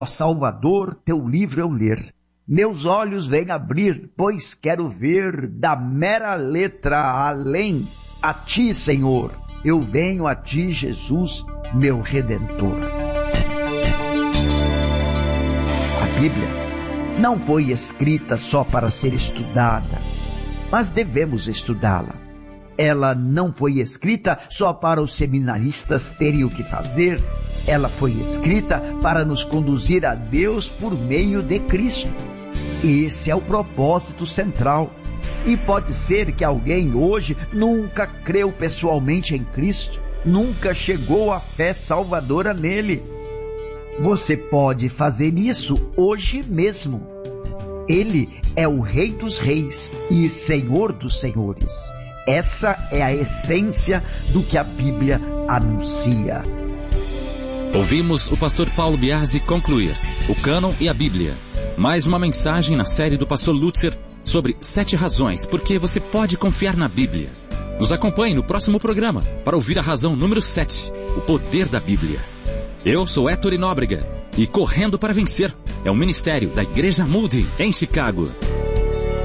Ó Salvador, teu livro eu ler. Meus olhos vêm abrir, pois quero ver da mera letra além. A ti, Senhor, eu venho a ti, Jesus, meu Redentor. A Bíblia não foi escrita só para ser estudada, mas devemos estudá-la. Ela não foi escrita só para os seminaristas terem o que fazer. Ela foi escrita para nos conduzir a Deus por meio de Cristo. Esse é o propósito central. E pode ser que alguém hoje nunca creu pessoalmente em Cristo, nunca chegou à fé salvadora nele. Você pode fazer isso hoje mesmo. Ele é o Rei dos Reis e Senhor dos Senhores. Essa é a essência do que a Bíblia anuncia. Ouvimos o pastor Paulo Biasi concluir o cânon e a Bíblia. Mais uma mensagem na série do pastor Lutzer sobre 7 razões por que você pode confiar na Bíblia. Nos acompanhe no próximo programa para ouvir a razão número 7, o poder da Bíblia. Eu sou Héctor Nóbrega e Correndo para Vencer é um ministério da Igreja Moody em Chicago.